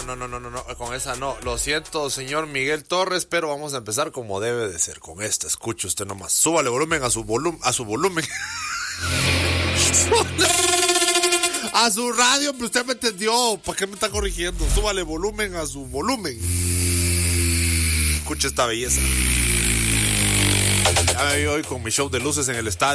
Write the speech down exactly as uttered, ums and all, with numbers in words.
no, no, no, no, no, no, con esa no. Lo siento, señor Miguel Torres, pero vamos a empezar como debe de ser. Con esta, escuche usted nomás. Súbale volumen a su volumen, a su volumen. A su radio, pero usted me entendió. ¿Para qué me está corrigiendo? Súbale volumen a su volumen. Escuche esta belleza. Ya me vi hoy con mi show de luces en el estadio.